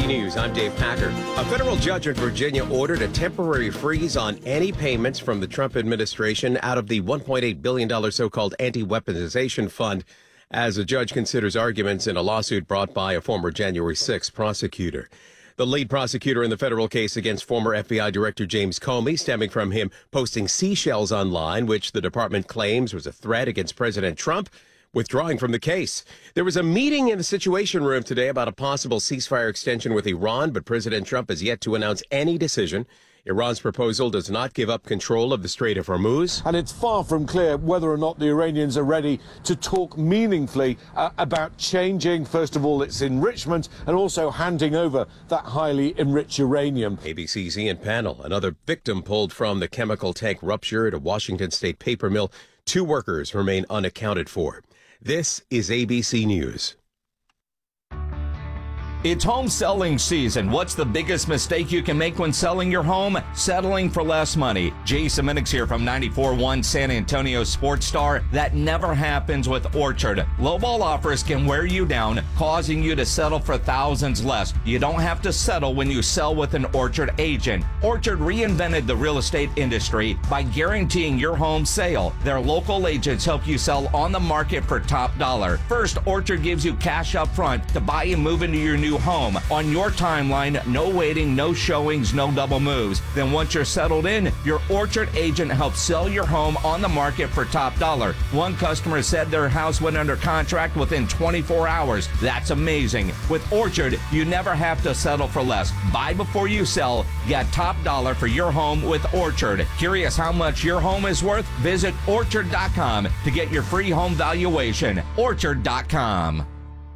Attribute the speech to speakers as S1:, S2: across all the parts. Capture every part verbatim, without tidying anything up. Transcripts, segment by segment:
S1: C News, I'm Dave Packer. A federal judge in Virginia ordered a temporary freeze on any payments from the Trump administration out of the one point eight billion dollars so-called anti-weaponization fund as a judge considers arguments in a lawsuit brought by a former January sixth prosecutor. The lead prosecutor in the federal case against former F B I Director James Comey, stemming from him posting seashells online, which the department claims was a threat against President Trump, withdrawing from the case. There was a meeting in the Situation Room today about a possible ceasefire extension with Iran, but President Trump has yet to announce any decision. Iran's proposal does not give up control of the Strait of Hormuz.
S2: And it's far from clear whether or not the Iranians are ready to talk meaningfully uh, about changing, first of all, its enrichment and also handing over that highly enriched uranium.
S1: A B C's Ian Pannell, another victim pulled from the chemical tank rupture at a Washington State paper mill. Two workers remain unaccounted for. This is A B C News.
S3: It's home selling season. What's the biggest mistake you can make when selling your home? Settling for less money. Jason Minix here from ninety-four point one San Antonio Sports Star. That never happens with Orchard. Lowball offers can wear you down, causing you to settle for thousands less. You don't have to settle when you sell with an Orchard agent. Orchard reinvented the real estate industry by guaranteeing your home sale. Their local agents help you sell on the market for top dollar. First, Orchard gives you cash up front to buy and move into your new home on your timeline. No waiting, no showings, no double moves. Then once you're settled in, your Orchard agent helps sell your home on the market for top dollar. One customer said their house went under contract within twenty-four hours. That's amazing. With Orchard, you never have to settle for less. Buy before you sell. Get top dollar for your home with Orchard. Curious how much your home is worth? Visit orchard dot com to get your free home valuation. orchard dot com.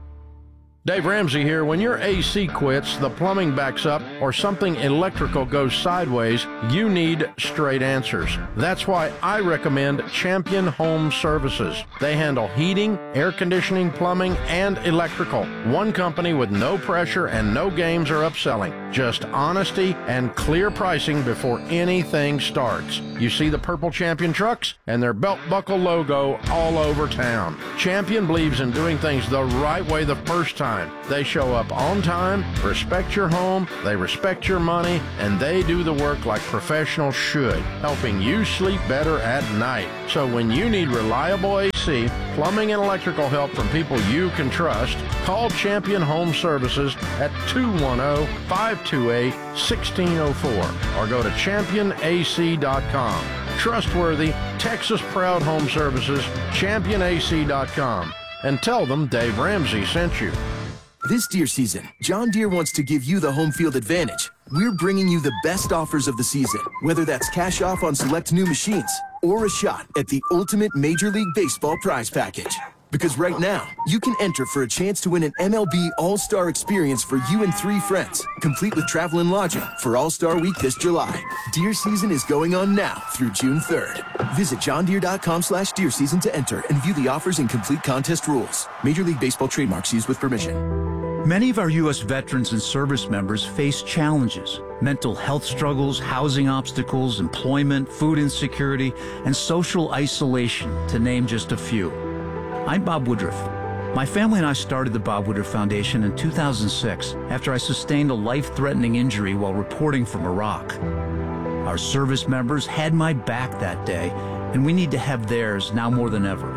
S4: Dave Ramsey here. When your A C quits, the plumbing backs up, or something electrical goes sideways, you need straight answers. That's why I recommend Champion Home Services. They handle heating, air conditioning, plumbing, and electrical. One company with no pressure and no games or upselling. Just honesty and clear pricing before anything starts. You see the purple Champion trucks and their belt buckle logo all over town. Champion believes in doing things the right way the first time. They show up on time, respect your home, they respect your money, and they do the work like professionals should, helping you sleep better at night. So when you need reliable A C, plumbing and electrical help from people you can trust, call Champion Home Services at two one zero, five two eight, one six zero four or go to champion A C dot com. Trustworthy, Texas-proud home services, champion A C dot com. And tell them Dave Ramsey sent you.
S5: This deer season, John Deere wants to give you the home field advantage. We're bringing you the best offers of the season, whether that's cash off on select new machines or a shot at the ultimate Major League Baseball prize package. Because right now, you can enter for a chance to win an M L B All-Star experience for you and three friends, complete with travel and lodging for All-Star Week this July. Deer season is going on now through June third. Visit john deere dot com slash deer season to enter and view the offers and complete contest rules. Major League Baseball trademarks used with permission.
S6: Many of our U S veterans and service members face challenges: mental health struggles, housing obstacles, employment, food insecurity, and social isolation, to name just a few. I'm Bob Woodruff. My family and I started the Bob Woodruff Foundation in two thousand six after I sustained a life-threatening injury while reporting from Iraq. Our service members had my back that day, and we need to have theirs now more than ever.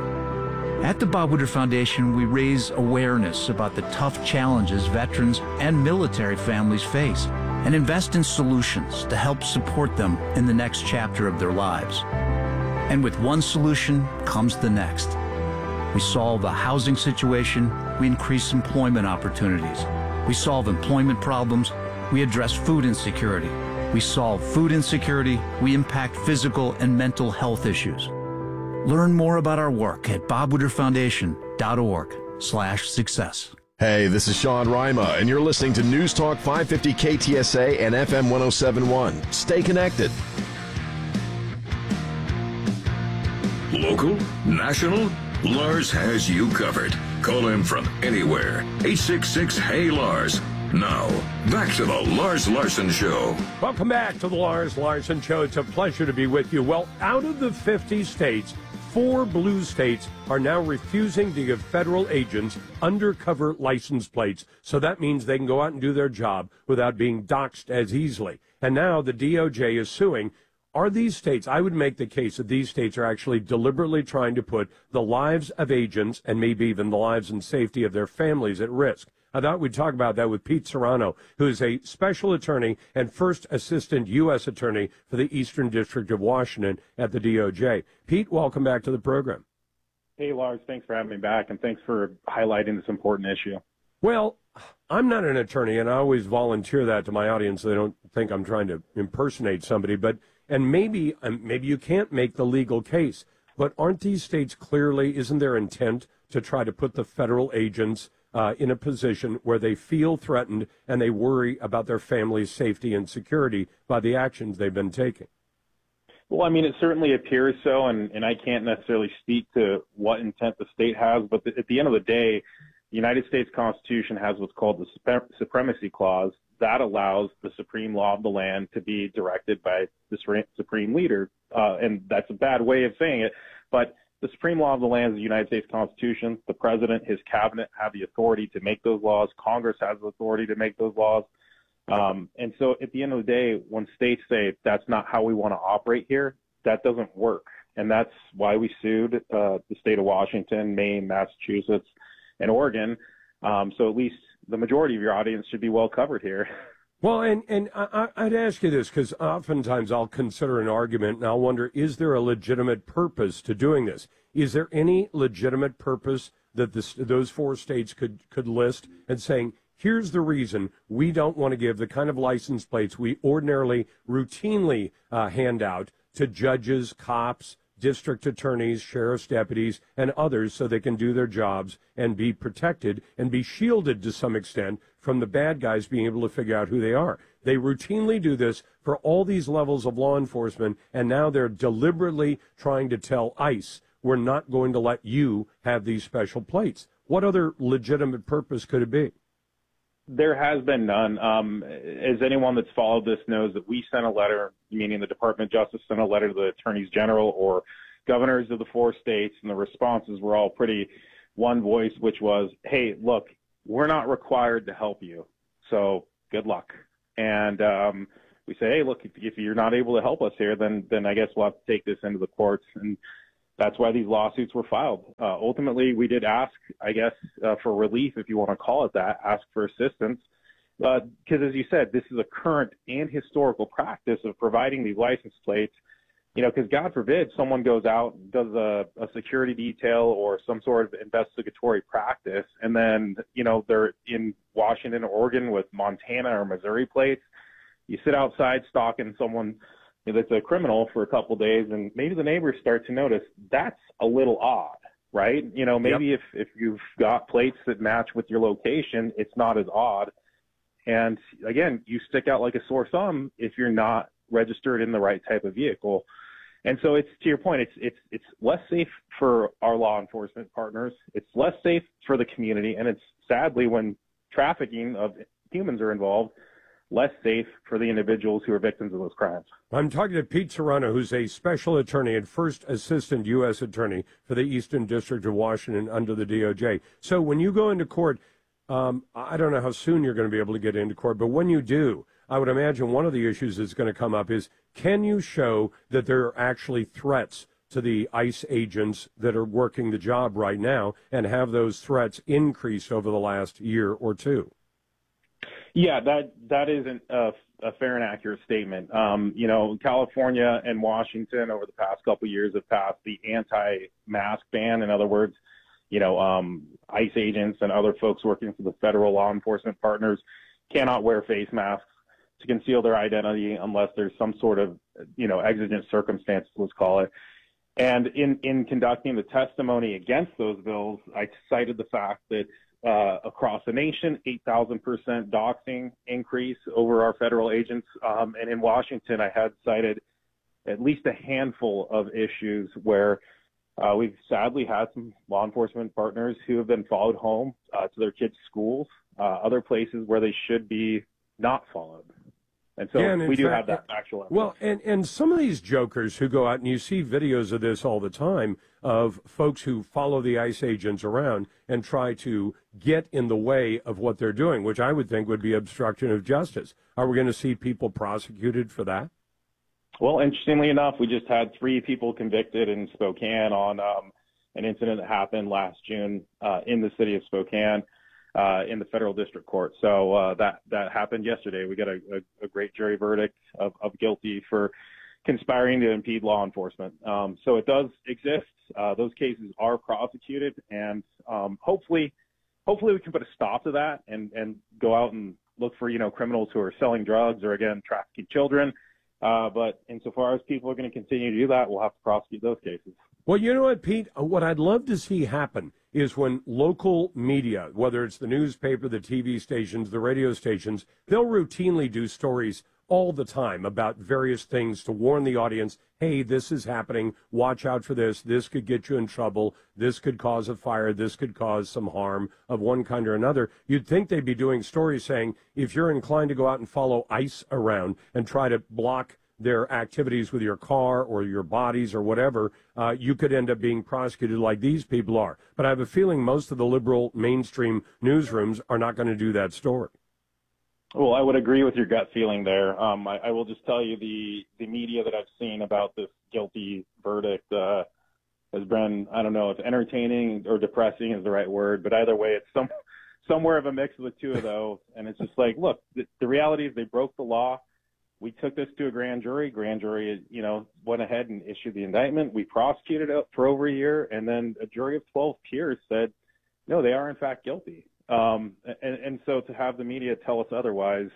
S6: At the Bob Woodruff Foundation, we raise awareness about the tough challenges veterans and military families face and invest in solutions to help support them in the next chapter of their lives. And with one solution comes the next. We solve the housing situation, we increase employment opportunities. We solve employment problems, we address food insecurity. We solve food insecurity, we impact physical and mental health issues. Learn more about our work at bob woodruff foundation dot org slash success.
S7: Hey, this is Sean Rima, and you're listening to News Talk five fifty K T S A and F M one oh seven point one. Stay connected.
S8: Local, national, Lars has you covered. Call him from anywhere. eight six six, H E Y, Lars. Now, back to the Lars Larson Show.
S2: Welcome back to the Lars Larson Show. It's a pleasure to be with you. Well, out of the fifty states,
S9: Four blue states are now refusing to give federal agents undercover license plates, so that means they can go out and do their job without being doxxed as easily. And now the D O J is suing. Are these states, I would make the case that these states are actually deliberately trying to put the lives of agents and maybe even the lives and safety of their families at risk. I thought we'd talk about that with Pete Serrano, who is a special attorney and first assistant U S attorney for the Eastern District of Washington at the D O J. Pete, welcome back to the program.
S10: Hey, Lars, thanks for having me back, and thanks for highlighting this important issue.
S9: Well, I'm not an attorney, and I always volunteer that to my audience so they don't think I'm trying to impersonate somebody, but and maybe um, maybe you can't make the legal case, but aren't these states clearly, isn't their intent to try to put the federal agents uh, in a position where they feel threatened and they worry about their family's safety and security by the actions they've been taking?
S10: Well, I mean, it certainly appears so, and, and I can't necessarily speak to what intent the state has, but the, at the end of the day, the United States Constitution has what's called the Supremacy Clause. That allows the supreme law of the land to be directed by the supreme leader. Uh, and that's a bad way of saying it. But the supreme law of the land is the United States Constitution. The president, his cabinet have the authority to make those laws. Congress has the authority to make those laws. Um, and so at the end of the day, when states say that's not how we want to operate here, that doesn't work. And that's why we sued uh, the state of Washington, Maine, Massachusetts, and Oregon. Um, so at least the majority of your audience should be well covered here.
S9: Well, and, and I, I'd ask you this, because oftentimes I'll consider an argument and I'll wonder, is there a legitimate purpose to doing this? Is there any legitimate purpose that this, those four states could, could list and saying, here's the reason we don't want to give the kind of license plates we ordinarily, routinely uh, hand out to judges, cops, district attorneys, sheriff's deputies, and others so they can do their jobs and be protected and be shielded to some extent from the bad guys being able to figure out who they are. They routinely do this for all these levels of law enforcement, and now they're deliberately trying to tell ICE, we're not going to let you have these special plates. What other legitimate purpose could it be?
S10: There has been none. Um, as anyone that's followed this knows, that we sent a letter, meaning the Department of Justice sent a letter to the attorneys general or governors of the four states, and the responses were all pretty one voice, which was, hey, look, we're not required to help you, so good luck. And um, we say, hey, look, if, if you're not able to help us here, then then I guess we'll have to take this into the courts. And that's why these lawsuits were filed. Uh, ultimately, we did ask, I guess, uh, for relief, if you want to call it that, ask for assistance. Because, uh, as you said, this is a current and historical practice of providing these license plates. You know, because God forbid someone goes out, does a, a security detail or some sort of investigatory practice, and then, you know, they're in Washington or Oregon with Montana or Missouri plates. You sit outside stalking someone that's a criminal for a couple of days, and maybe the neighbors start to notice that's a little odd, right? You know, maybe yep. if, if you've got plates that match with your location, it's not as odd. And again, you stick out like a sore thumb if you're not registered in the right type of vehicle. And so it's, to your point, it's it's it's less safe for our law enforcement partners. It's less safe for the community, and it's sadly, when trafficking of humans are involved, less safe for the individuals who are victims of those crimes.
S9: I'm talking to Pete Serrano, who's a special attorney and first assistant U S attorney for the Eastern District of Washington under the D O J. So when you go into court, um, I don't know how soon you're going to be able to get into court, but when you do, I would imagine one of the issues that's going to come up is, can you show that there are actually threats to the ICE agents that are working the job right now, and have those threats increased over the last year or two?
S10: Yeah, that that is an, uh, a fair and accurate statement. Um, you know, California and Washington over the past couple of years have passed the anti-mask ban. In other words, you know, um, ICE agents and other folks working for the federal law enforcement partners cannot wear face masks to conceal their identity unless there's some sort of, you know, exigent circumstances, let's call it. And in, in conducting the testimony against those bills, I cited the fact that uh, across the nation, eight thousand percent doxing increase over our federal agents. Um, and in Washington, I had cited at least a handful of issues where uh, we've sadly had some law enforcement partners who have been followed home uh, to their kids' schools, uh, other places where they should be not followed. And so
S9: Yeah, and
S10: we
S9: in
S10: do
S9: fact-
S10: have that factual evidence.
S9: Well, and, and some of these jokers who go out, and you see videos of this all the time, of folks who follow the ICE agents around and try to get in the way of what they're doing, which I would think would be obstruction of justice. Are we going to see people prosecuted for that?
S10: Well, interestingly enough, we just had three people convicted in Spokane on um, an incident that happened last June uh, in the city of Spokane uh, in the federal district court. So uh, that that happened yesterday. We got a, a, a great jury verdict of, of guilty for conspiring to impede law enforcement. Um, so it does exist. Uh, those cases are prosecuted, and um, hopefully, hopefully we can put a stop to that and, and go out and look for, you know, criminals who are selling drugs or, again, trafficking children. Uh, but insofar as people are going to continue to do that, we'll have to prosecute those cases.
S9: Well, you know what, Pete? What I'd love to see happen is when local media, whether it's the newspaper, the T V stations, the radio stations, they'll routinely do stories all the time about various things to warn the audience, hey, this is happening, watch out for this, this could get you in trouble, this could cause a fire, this could cause some harm of one kind or another. You'd think they'd be doing stories saying, if you're inclined to go out and follow ICE around and try to block their activities with your car or your bodies or whatever, uh, you could end up being prosecuted like these people are. But I have a feeling most of the liberal mainstream newsrooms are not going to do that story.
S10: Well, I would agree with your gut feeling there. Um, I, I will just tell you the, the media that I've seen about this guilty verdict uh, has been, I don't know if entertaining or depressing is the right word, but either way, it's some somewhere of a mix of the two of those. And it's just like, look, the, the reality is they broke the law. We took this to a grand jury. Grand jury, you know, went ahead and issued the indictment. We prosecuted it for over a year, and then a jury of twelve peers said, no, they are in fact guilty. Um, and, and so to have the media tell us otherwise,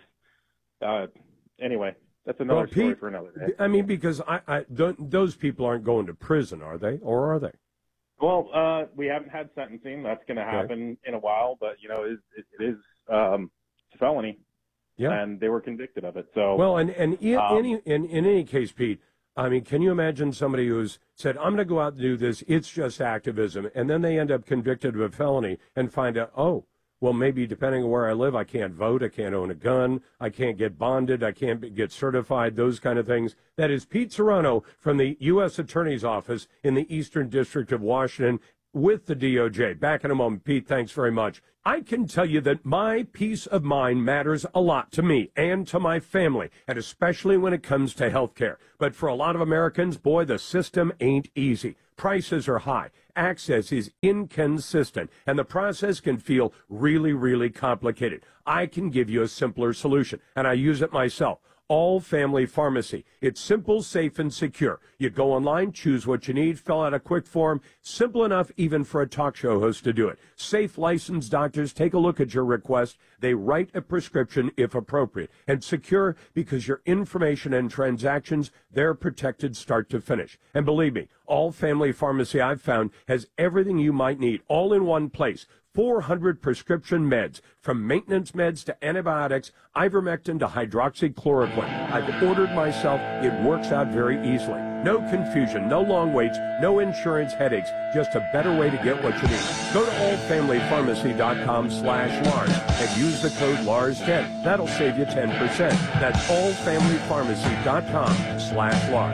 S10: uh, anyway, that's another
S9: Well,
S10: story
S9: Pete,
S10: for another day.
S9: I mean, because I, I don't, those people aren't going to prison, are they? Or are they?
S10: Well, uh, we haven't had sentencing. That's going to happen in a while, but, you know, it, it, it is um, a felony.
S9: Yeah.
S10: And they were convicted of it. So
S9: well, and, and in,
S10: um,
S9: any, in, in any case, Pete, I mean, can you imagine somebody who's said, I'm going to go out and do this, it's just activism, and then they end up convicted of a felony and find out, oh, well, maybe depending on where I live, I can't vote, I can't own a gun, I can't get bonded, I can't be, get certified, those kind of things. That is Pete Serrano from the U S Attorney's Office in the Eastern District of Washington with the D O J. Back in a moment. Pete, thanks very much. I can tell you that my peace of mind matters a lot to me and to my family, and especially when it comes to health care. But for a lot of Americans, boy, the system ain't easy. Prices are high, access is inconsistent, and the process can feel really, really complicated. I can give you a simpler solution, and I use it myself. All Family Pharmacy. It's simple, safe, and secure. You go online, choose what you need, fill out a quick form. Simple enough even for a talk show host to do it. Safe, licensed doctors take a look at your request. They write a prescription if appropriate. And secure because your information and transactions, they're protected start to finish. And believe me, All Family Pharmacy I've found has everything you might need all in one place. four hundred prescription meds, from maintenance meds to antibiotics, ivermectin to hydroxychloroquine. I've ordered myself. It works out very easily. No confusion, no long waits, no insurance headaches, just a better way to get what you need. Go to all family pharmacy dot com slash Lars and use the code Lars ten. That'll save you ten percent. That's all family pharmacy dot com slash Lars.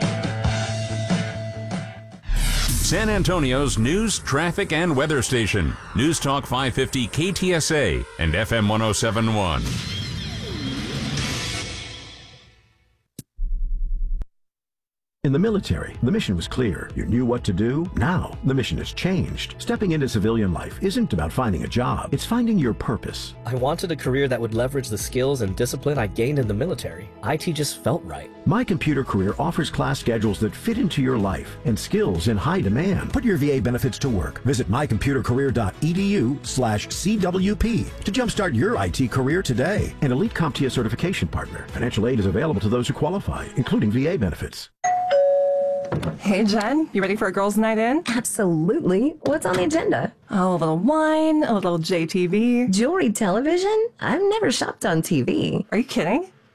S11: San Antonio's news, traffic, and weather station. News Talk five fifty K T S A and F M one oh seven point one.
S12: In the military, the mission was clear. You knew what to do. Now, the mission has changed. Stepping into civilian life isn't about finding a job. It's finding your purpose.
S13: I wanted a career that would leverage the skills and discipline I gained in the military. I T just felt right.
S12: My Computer Career offers class schedules that fit into your life and skills in high demand. Put your V A benefits to work. Visit my computer career dot e d u slash C W P to jumpstart your I T career today. An Elite CompTIA certification partner. Financial aid is available to those who qualify, including V A benefits.
S14: Hey, Jen, you ready for a girls' night in?
S15: Absolutely. What's on the agenda?
S14: Oh, a little wine, a little J T V.
S15: Jewelry television? I've never shopped on T V.
S14: Are you kidding?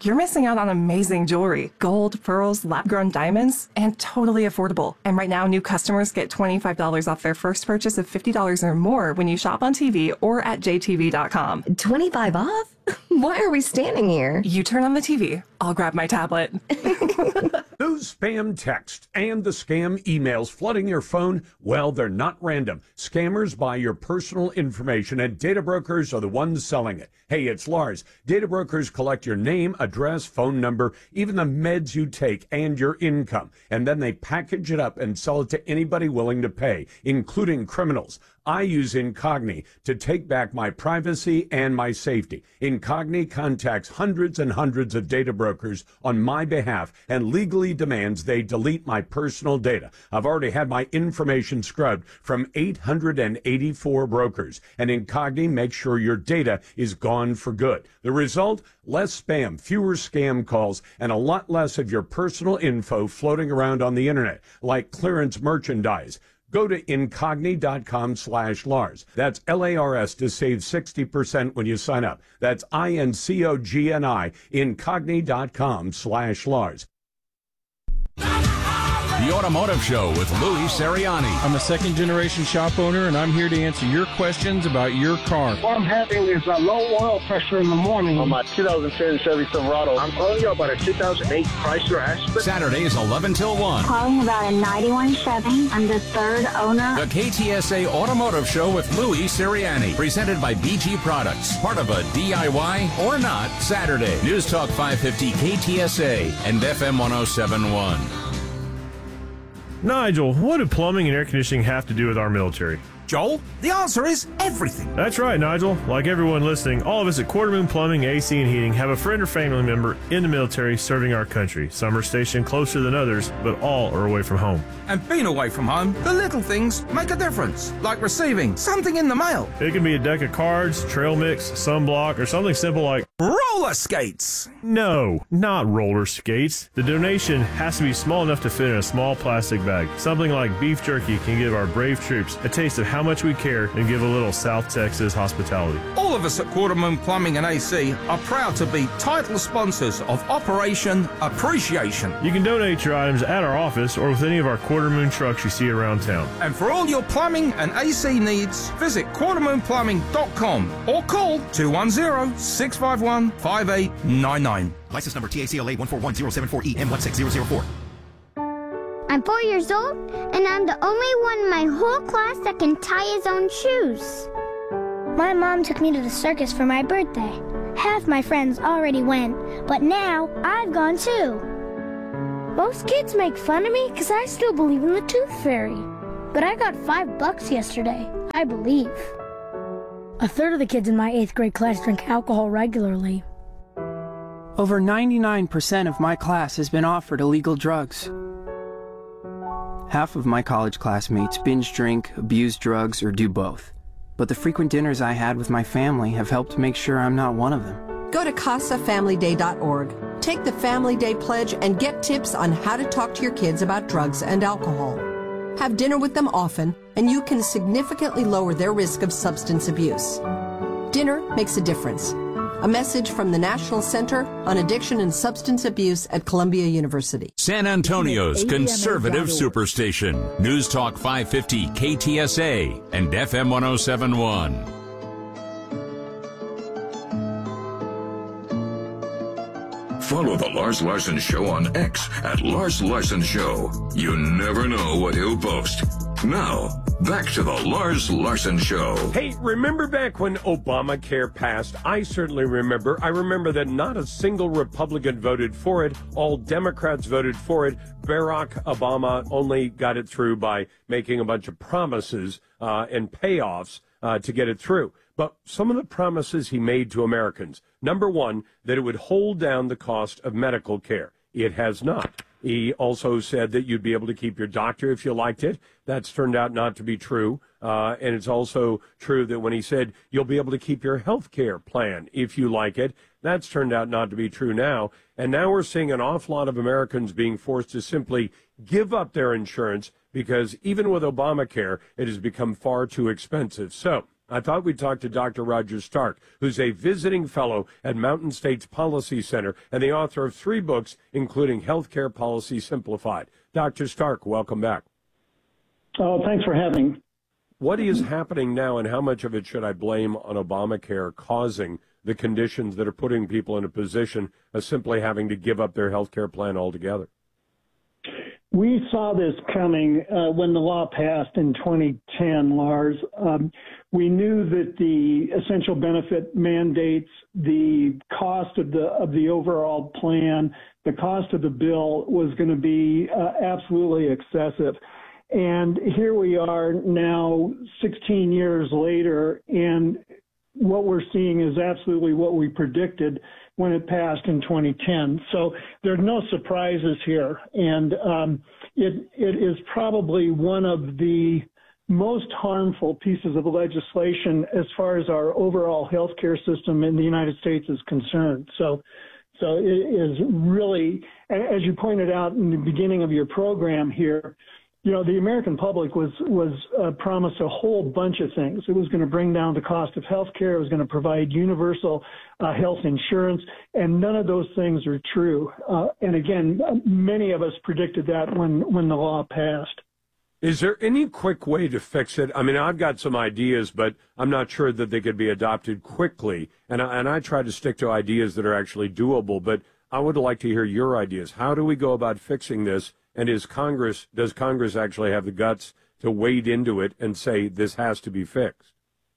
S14: you're missing out on amazing jewelry. Gold, pearls, lab-grown diamonds, and totally affordable. And right now, new customers get twenty-five dollars off their first purchase of fifty dollars or more when you shop on T V or at j t v dot com.
S15: twenty-five off? Why are we standing here?
S14: You turn on the T V. I'll grab my tablet.
S9: Those spam texts and the scam emails flooding your phone, well, they're not random. Scammers buy your personal information, and data brokers are the ones selling it. Hey, it's Lars. Data brokers collect your name, address, phone number, even the meds you take, and your income. And then they package it up and sell it to anybody willing to pay, including criminals. I use Incogni to take back my privacy and my safety. Incogni contacts hundreds and hundreds of data brokers on my behalf and legally demands they delete my personal data. I've already had my information scrubbed from eight hundred eighty-four brokers, and Incogni makes sure your data is gone for good. The result? Less spam, fewer scam calls, and a lot less of your personal info floating around on the internet, like clearance merchandise. Go to incogni dot com slash Lars. That's L A R S to save sixty percent when you sign up. That's I N C O G N I, incogni dot com slash Lars.
S11: The Automotive Show with Louis Seriani.
S16: I'm a second-generation shop owner, and I'm here to answer your questions about your car.
S17: What I'm having is a low oil pressure in the morning on my two thousand ten Chevy Silverado. I'm calling you about a two thousand eight Chrysler Aspen.
S11: Saturdays, eleven till one.
S18: Calling about a ninety-one Chevy. I'm the third owner.
S11: The K T S A Automotive Show with Louis Seriani. Presented by B G Products. Part of a D I Y or not Saturday. News Talk five fifty K T S A and F M one oh seven point one.
S19: Nigel, what do plumbing and air conditioning have to do with our military?
S20: Joel, the answer is everything.
S19: That's right, Nigel. Like everyone listening, all of us at Quarter Moon Plumbing, A C and Heating have a friend or family member in the military serving our country. Some are stationed closer than others, but all are away from home.
S20: And being away from home, the little things make a difference, like receiving something in the mail.
S19: It can be a deck of cards, trail mix, sunblock, or something simple like
S20: roller skates.
S19: No, not roller skates. The donation has to be small enough to fit in a small plastic bag. Something like beef jerky can give our brave troops a taste of how much we care and give a little South Texas hospitality.
S20: All of us at Quarter Moon Plumbing and A C are proud to be title sponsors of Operation Appreciation.
S19: You can donate your items at our office or with any of our Quarter Moon trucks you see around town.
S20: And for all your plumbing and A C needs, visit quarter moon plumbing dot com or call two one zero, six five one, five eight nine nine.
S21: License number T A C L A one four one zero seven four E M one six zero zero four.
S22: I'm four years old, and I'm the only one in my whole class that can tie his own shoes. My mom took me to the circus for my birthday. Half my friends already went, but now I've gone too. Most kids make fun of me because I still believe in the Tooth Fairy. But I got five bucks yesterday, I believe.
S23: A third of the kids in my eighth grade class drink alcohol regularly.
S24: Over ninety-nine percent of my class has been offered illegal drugs. Half of my college classmates binge drink, abuse drugs, or do both. But the frequent dinners I had with my family have helped make sure I'm not one of them.
S25: Go to casa family day dot org. Take the Family Day Pledge and get tips on how to talk to your kids about drugs and alcohol. Have dinner with them often, and you can significantly lower their risk of substance abuse. Dinner makes a difference. A message from the National Center on Addiction and Substance Abuse at Columbia University.
S11: San Antonio's conservative superstation. News Talk five fifty K T S A and F M one oh seven point one.
S8: Follow The Lars Larson Show on X at Lars Larson Show. You never know what he'll post. Now, back to The Lars Larson Show.
S9: Hey, remember back when Obamacare passed? I certainly remember. I remember that not a single Republican voted for it. All Democrats voted for it. Barack Obama only got it through by making a bunch of promises uh, and payoffs uh, to get it through. But some of the promises he made to Americans, number one, that it would hold down the cost of medical care. It has not. He also said that you'd be able to keep your doctor if you liked it. That's turned out not to be true. Uh, and it's also true that when he said you'll be able to keep your health care plan if you like it, that's turned out not to be true now. And now we're seeing an awful lot of Americans being forced to simply give up their insurance because even with Obamacare, it has become far too expensive. So I thought we'd talk to Doctor Roger Stark, who's a visiting fellow at Mountain States Policy Center and the author of three books, including Healthcare Policy Simplified. Doctor Stark, welcome back.
S1: Oh, thanks for having me.
S9: What is happening now, and how much of it should I blame on Obamacare causing the conditions that are putting people in a position of simply having to give up their health care plan altogether?
S1: We saw this coming uh, when the law passed in twenty ten, Lars. Um, we knew that the essential benefit mandates, the cost of the of the overall plan, the cost of the bill was going to be uh, absolutely excessive. And here we are now sixteen years later, and what we're seeing is absolutely what we predicted when it passed in twenty ten. So there are no surprises here. And um, it it is probably one of the most harmful pieces of legislation as far as our overall healthcare system in the United States is concerned. So so it is really, as you pointed out in the beginning of your program here, you know, the American public was was uh, promised a whole bunch of things. It was going to bring down the cost of health care. It was going to provide universal uh, health insurance, and none of those things are true. Uh, and again, many of us predicted that when, when the law passed.
S9: Is there any quick way to fix it? I mean, I've got some ideas, but I'm not sure that they could be adopted quickly. And I, and I try to stick to ideas that are actually doable, but I would like to hear your ideas. How do we go about fixing this? And is Congress, does Congress actually have the guts to wade into it and say this has to be fixed?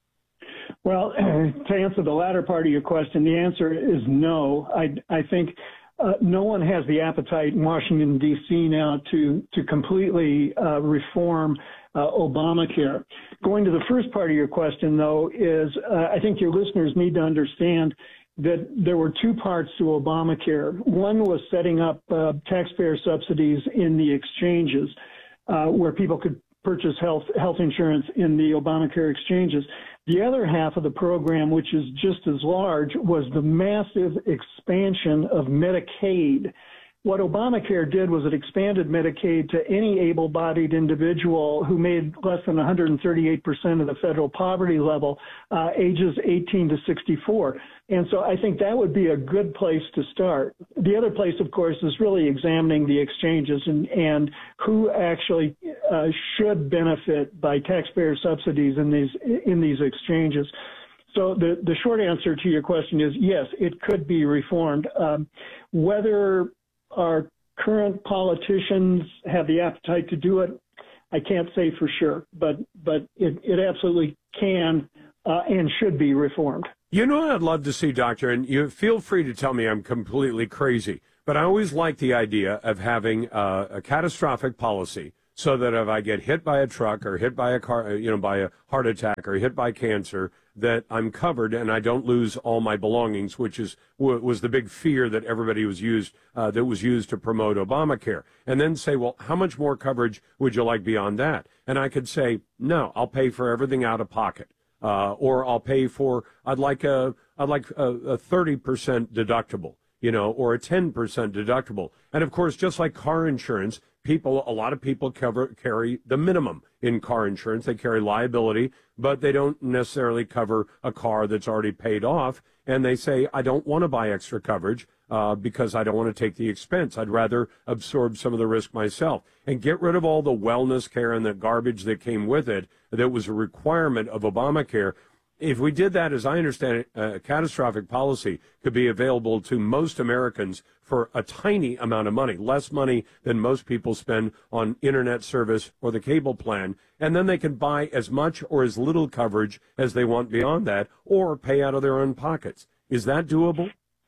S1: Well, to answer the latter part of your question, the answer is no. I, I think uh, no one has the appetite in Washington, D C now to, to completely uh, reform uh, Obamacare. Going to the first part of your question, though, is uh, I think your listeners need to understand that there were two parts to Obamacare. One was setting up uh, taxpayer subsidies in the exchanges uh, where people could purchase health health insurance in the Obamacare exchanges. The other half of the program, which is just as large, was the massive expansion of Medicaid. What Obamacare did was it expanded Medicaid to any able-bodied individual who made less than one hundred thirty-eight percent of the federal poverty level, uh, ages eighteen to sixty-four. And so I think that would be a good place to start. The other place, of course, is really examining the exchanges and, and who actually uh, should benefit by taxpayer subsidies in these in these exchanges. So the, the short answer to your question is yes, it could be reformed. Um, whether our current politicians have the appetite to do it, I can't say for sure, but but it, it absolutely can uh, and should be reformed.
S9: You know what I'd love to see, Doctor, and you feel free to tell me I'm completely crazy, but I always like the idea of having uh, a catastrophic policy so that if I get hit by a truck or hit by a car, you know, by a heart attack or hit by cancer, that I'm covered and I don't lose all my belongings, which is was the big fear that everybody was used uh, that was used to promote Obamacare. And then say, well, how much more coverage would you like beyond that? And I could say, no, I'll pay for everything out of pocket, uh, or I'll pay for I'd like a I'd like a, a thirty percent deductible, you know, or a ten percent deductible. And of course, just like car insurance, people, a lot of people cover, carry the minimum in car insurance. They carry liability, but they don't necessarily cover a car that's already paid off. And they say, I don't want to buy extra coverage uh, because I don't want to take the expense. I'd rather absorb some of the risk myself and get rid of all the wellness care and the garbage that came with it that was a requirement of Obamacare. If we did that, as I understand it, a catastrophic policy could be available to most Americans for a tiny amount of money, less money than most people spend on internet service or the cable plan, and then they can buy as much or as little coverage as they want beyond that, or pay out of their own pockets. Is that doable?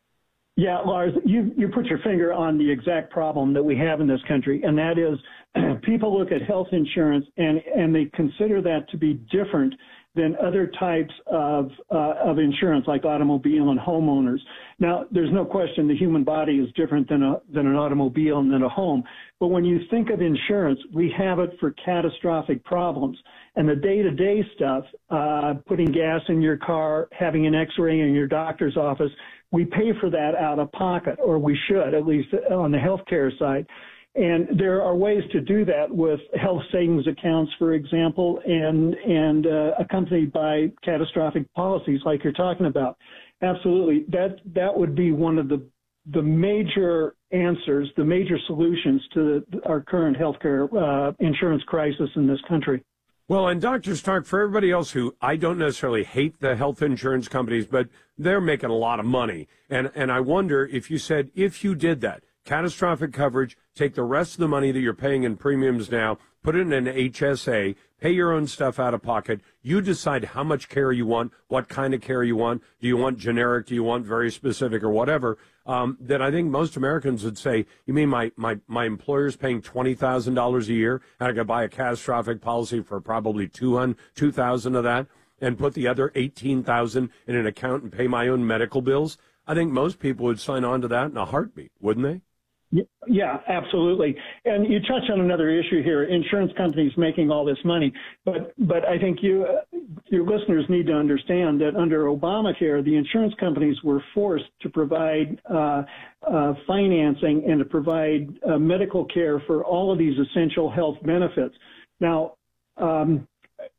S1: Yeah, Lars, you, you put your finger on the exact problem that we have in this country, and that is people look at health insurance and, and they consider that to be different than other types of uh, of insurance, like automobile and homeowners. Now, there's no question the human body is different than a than an automobile and than a home. But when you think of insurance, we have it for catastrophic problems. And the day-to-day stuff, uh, putting gas in your car, having an X-ray in your doctor's office, we pay for that out of pocket, or we should, at least on the healthcare side. and there are ways to do that with health savings accounts, for example, and and uh, accompanied by catastrophic policies like you're talking about. Absolutely, that that would be one of the the major answers, the major solutions to the, our current healthcare uh, insurance crisis in this country.
S9: Well, and Doctor Stark, for everybody else who I don't necessarily hate the health insurance companies, but they're making a lot of money. And and I wonder if you said, if you did that, catastrophic coverage, take the rest of the money that you're paying in premiums now, put it in an H S A, pay your own stuff out of pocket. You decide how much care you want, what kind of care you want. Do you want generic? Do you want very specific or whatever? Um, then I think most Americans would say, you mean my, my, my employer's paying twenty thousand dollars a year and I could buy a catastrophic policy for probably two thousand dollars of that and put the other eighteen thousand dollars in an account and pay my own medical bills? I think most people would sign on to that in a heartbeat, wouldn't they?
S1: Yeah, absolutely. And you touch on another issue here, insurance companies making all this money. But but I think you, uh, your listeners need to understand that under Obamacare, the insurance companies were forced to provide uh, uh, financing and to provide uh, medical care for all of these essential health benefits. Now, um,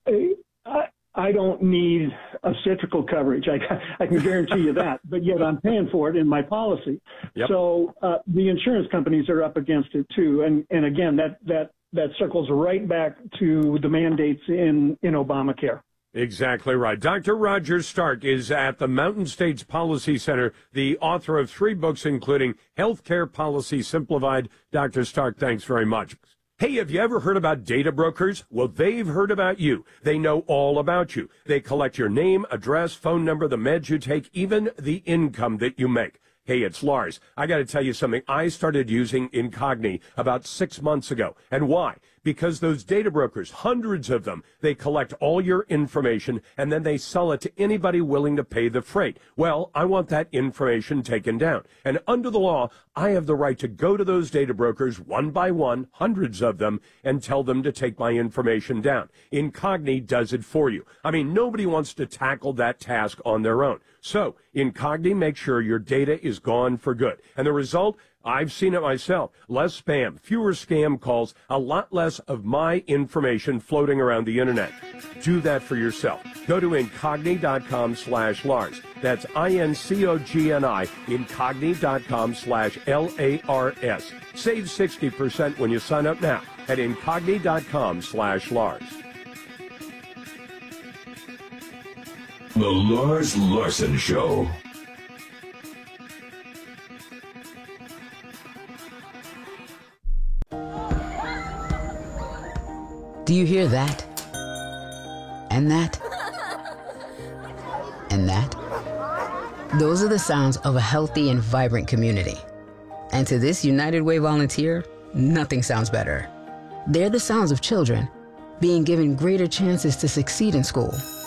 S1: I, I don't need obstetrical coverage. I, I can guarantee you that. But yet I'm paying for it in my policy.
S9: Yep.
S1: So uh, the insurance companies are up against it too. And and again, that that that circles right back to the mandates in in Obamacare.
S9: Exactly right. Doctor Roger Stark is at the Mountain States Policy Center, the author of three books, including Healthcare Policy Simplified. Doctor Stark, thanks very much. Hey, have you ever heard about data brokers? Well, they've heard about you. They know all about you. They collect your name, address, phone number, the meds you take, even the income that you make. Hey, it's Lars. I got to tell you something. I started using Incogni about six months ago. And why? Because those data brokers, hundreds of them, they collect all your information and then they sell it to anybody willing to pay the freight. Well, I want that information taken down. And under the law, I have the right to go to those data brokers one by one, hundreds of them, and tell them to take my information down. Incogni does it for you. I mean, nobody wants to tackle that task on their own. So, Incogni makes sure your data is gone for good. And the result? I've seen it myself. Less spam, fewer scam calls, a lot less of my information floating around the internet. Do that for yourself. Go to Incogni.com slash Lars. That's I N C O G N I, Incogni.com slash L A R S. Save sixty percent when you sign up now at Incogni.com slash Lars.
S8: The Lars Larson Show.
S3: Do you hear that? And that? And that? Those are the sounds of a healthy and vibrant community. And to this United Way volunteer, nothing sounds better. They're the sounds of children being given greater chances to succeed in school,